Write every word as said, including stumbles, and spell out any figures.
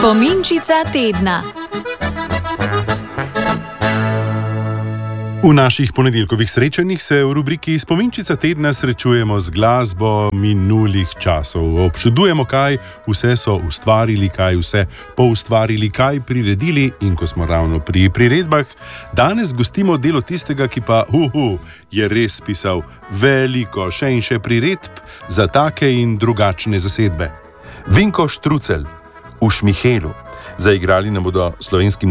Spominčica tedna. V naših ponedeljkovih srečanjih se v rubriki Spominčica tedna srečujemo z glasbo minulih časov. Občudujemo, kaj vse so ustvarili, kaj vse poustvarili, kaj priredili, in ko smo ravno pri priredbah, danes gostimo delo tistega, ki pa uhu, je res pisal veliko še in še priredb za take in drugačne zasedbe. Vinko Štrucelj v Šmihelu. Zaigrali nam bodo slovenski